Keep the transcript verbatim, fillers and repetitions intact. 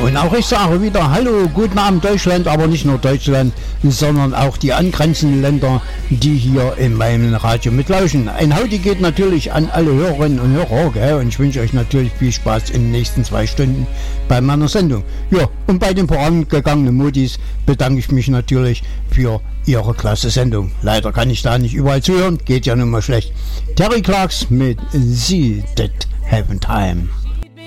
Und auch ich sage wieder Hallo, guten Abend Deutschland, aber nicht nur Deutschland, sondern auch die angrenzenden Länder, die hier in meinem Radio mitlauschen. Ein Howdy geht natürlich an alle Hörerinnen und Hörer, gell? Und ich wünsche euch natürlich viel Spaß in den nächsten zwei Stunden bei meiner Sendung. Ja, und bei den vorangegangenen Modis bedanke ich mich natürlich für ihre klasse Sendung. Leider kann ich da nicht überall zuhören, geht ja nun mal schlecht. Terry Clarks mit Sie That Haven't Time.